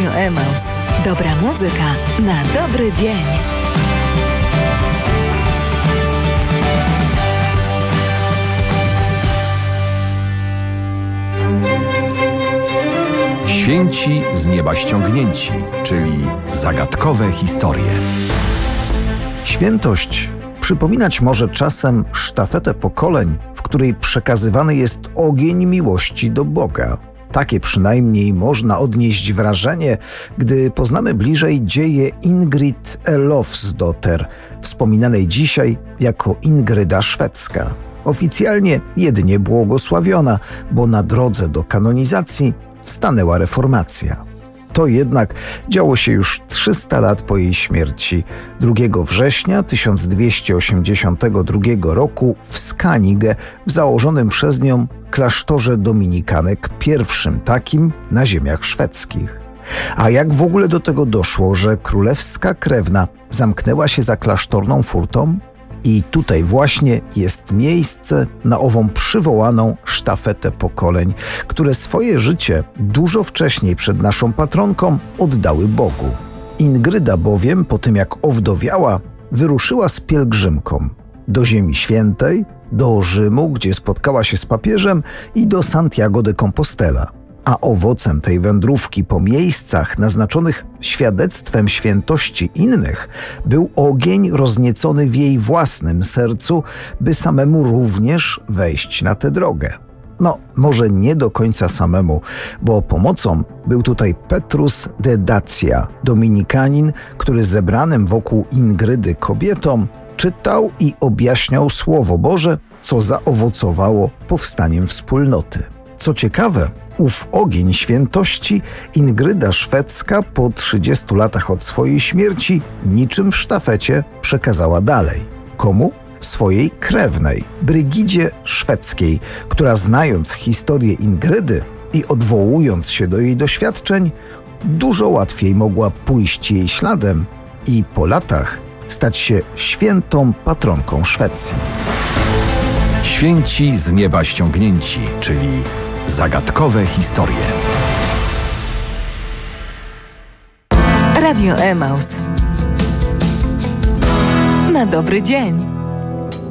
Radio Emaus. Dobra muzyka na dobry dzień. Święci z nieba ściągnięci, czyli zagadkowe historie. Świętość przypominać może czasem sztafetę pokoleń, w której przekazywany jest ogień miłości do Boga. Takie przynajmniej można odnieść wrażenie, gdy poznamy bliżej dzieje Ingrid Elofsdotter, wspominanej dzisiaj jako Ingryda Szwedzka. Oficjalnie jedynie błogosławiona, bo na drodze do kanonizacji stanęła reformacja. To jednak działo się już 300 lat po jej śmierci. 2 września 1282 roku w Skanige, w założonym przez nią klasztorze dominikanek, pierwszym takim na ziemiach szwedzkich. A jak w ogóle do tego doszło, że królewska krewna zamknęła się za klasztorną furtą? I tutaj właśnie jest miejsce na ową przywołaną sztafetę pokoleń, które swoje życie dużo wcześniej przed naszą patronką oddały Bogu. Ingryda bowiem, po tym jak owdowiała, wyruszyła z pielgrzymką do Ziemi Świętej, do Rzymu, gdzie spotkała się z papieżem, i do Santiago de Compostela. A owocem tej wędrówki po miejscach naznaczonych świadectwem świętości innych był ogień rozniecony w jej własnym sercu, by samemu również wejść na tę drogę. No, może nie do końca samemu, bo pomocą był tutaj Petrus de Dacia, dominikanin, który zebranym wokół Ingrydy kobietom czytał i objaśniał Słowo Boże, co zaowocowało powstaniem wspólnoty. Co ciekawe, ów ogień świętości Ingryda Szwedzka po 30 latach od swojej śmierci niczym w sztafecie przekazała dalej. Komu? Swojej krewnej, Brygidzie Szwedzkiej, która znając historię Ingrydy i odwołując się do jej doświadczeń, dużo łatwiej mogła pójść jej śladem i po latach stać się świętą patronką Szwecji. Święci z nieba ściągnięci, czyli zagadkowe historie. Radio Emaus. Na dobry dzień.